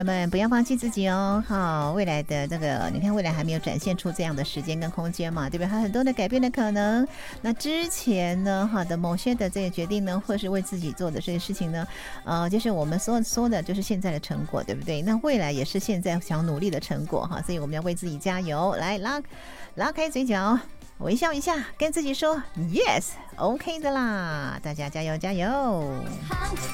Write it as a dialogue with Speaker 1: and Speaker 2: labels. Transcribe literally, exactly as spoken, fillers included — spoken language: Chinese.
Speaker 1: 我们不要放弃自己哦，好，未来的这个，你看未来还没有展现出这样的时间跟空间嘛，对不对？还有很多的改变的可能。那之前呢，好的某些的这个决定呢，或是为自己做的这个事情呢，呃，就是我们所说的就是现在的成果，对不对？那未来也是现在想努力的成果哈，所以我们要为自己加油，来拉拉开嘴角，微笑一下，跟自己说 yes，OK 的啦，大家加油加油。